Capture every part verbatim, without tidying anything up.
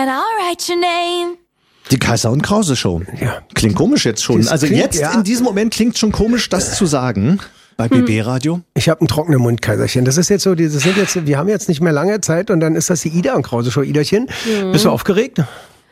And I'll write your name. Die Kaiser und Krause Show. Ja. Klingt komisch jetzt schon. Das Also klingt, jetzt ja. in diesem Moment klingt schon komisch, das zu sagen. Bei B B-Radio? Ich habe einen trockenen Mund, Kaiserchen. Das ist jetzt so, das sind jetzt, wir haben jetzt nicht mehr lange Zeit und dann ist das die Ida und Krause Show. Iderchen, mhm. bist du aufgeregt?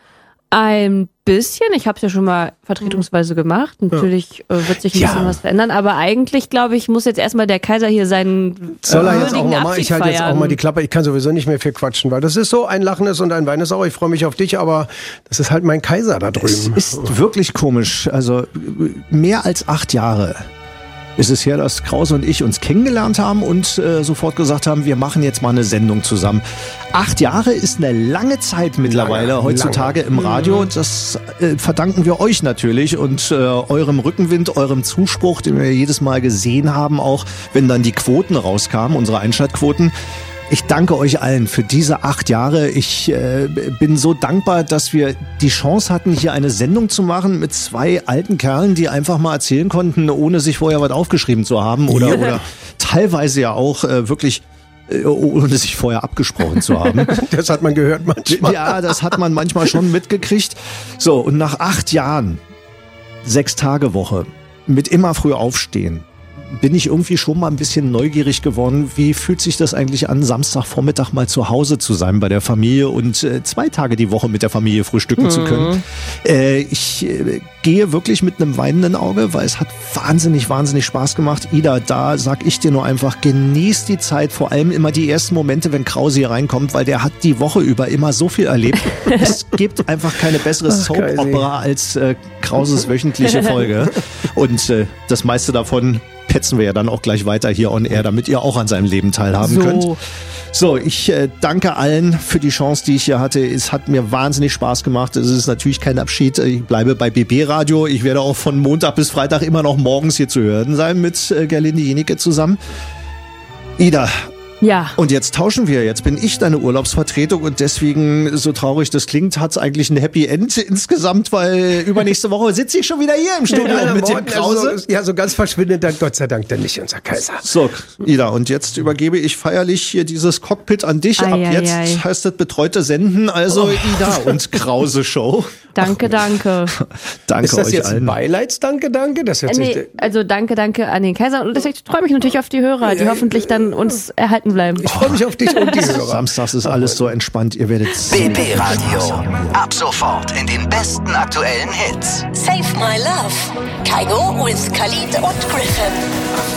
Ein bisschen. Ich habe es ja schon mal vertretungsweise gemacht. Natürlich äh, wird sich ein Ja. bisschen was verändern, aber eigentlich, glaube ich, muss jetzt erstmal der Kaiser hier seinen Soll er jetzt auch würdigen mal machen? Abschied Ich halte jetzt auch feiern. mal die Klappe. Ich kann sowieso nicht mehr viel quatschen, weil das ist so ein Lachen ist und ein Wein ist auch. Ich freue mich auf dich, aber das ist halt mein Kaiser da Es drüben. ist wirklich komisch. Also mehr als acht Jahre ist es her, dass Krause und ich uns kennengelernt haben und äh, sofort gesagt haben, wir machen jetzt mal eine Sendung zusammen. Acht Jahre ist eine lange Zeit mittlerweile Lange, heutzutage lange. im Radio. Das äh, verdanken wir euch natürlich und äh, eurem Rückenwind, eurem Zuspruch, den wir jedes Mal gesehen haben, auch wenn dann die Quoten rauskamen, unsere Einschaltquoten. Ich danke euch allen für diese acht Jahre. Ich äh, bin so dankbar, dass wir die Chance hatten, hier eine Sendung zu machen mit zwei alten Kerlen, die einfach mal erzählen konnten, ohne sich vorher was aufgeschrieben zu haben oder, oder teilweise ja auch äh, wirklich äh, ohne sich vorher abgesprochen zu haben. Das hat man gehört manchmal. Ja, das hat man manchmal schon mitgekriegt. So, und nach acht Jahren, sechs Tage Woche, mit immer früh aufstehen, bin ich irgendwie schon mal ein bisschen neugierig geworden. Wie fühlt sich das eigentlich an, Samstagvormittag mal zu Hause zu sein bei der Familie und äh, zwei Tage die Woche mit der Familie frühstücken mhm. zu können? Äh, ich äh, gehe wirklich mit einem weinenden Auge, weil es hat wahnsinnig, wahnsinnig Spaß gemacht. Ida, da sag ich dir nur einfach, genieß die Zeit, vor allem immer die ersten Momente, wenn Krause hier reinkommt, weil der hat die Woche über immer so viel erlebt. Es gibt einfach keine bessere Soap-Opera als äh, Krauses wöchentliche Folge. Und äh, das meiste davon petzen wir ja dann auch gleich weiter hier on air, damit ihr auch an seinem Leben teilhaben So. könnt. So, ich äh, danke allen für die Chance, die ich hier hatte. Es hat mir wahnsinnig Spaß gemacht. Es ist natürlich kein Abschied. Ich bleibe bei B B-Radio. Ich werde auch von Montag bis Freitag immer noch morgens hier zu hören sein mit äh, Gerlinde Jenicke zusammen. Ida, Ja. und jetzt tauschen wir. Jetzt bin ich deine Urlaubsvertretung und deswegen, so traurig das klingt, hat es eigentlich ein Happy End insgesamt, weil übernächste Woche sitze ich schon wieder hier im Studio Ja, mit dem Morten, Krause. also, ja, so ganz verschwindet dann Gott sei Dank dann nicht unser Kaiser. So, Ida, und jetzt übergebe ich feierlich hier dieses Cockpit an dich. Ei, Ab ei, jetzt ei. heißt es betreute Senden, also Ida und Krause Show. Danke, danke. Danke Ist das euch jetzt ein allen. Beileidsdanke, danke? Das hört Äh, sich, nee, also danke, danke an den Kaiser. Und ich freue mich natürlich auf die Hörer, die hoffentlich dann uns erhalten bleiben. ich freue mich auf dich und die Hörer. Samstags ist alles so entspannt, ihr werdet B B Radio. Ab sofort in den besten aktuellen Hits. Save My Love. Kaigo with Khalid und Griffin.